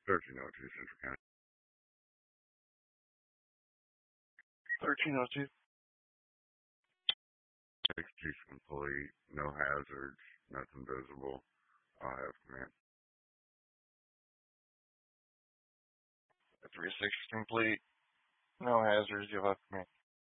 1302 Central County. 1302. Execution complete. No hazards. Nothing visible. I have command. 36 complete. No hazards. You'll have command.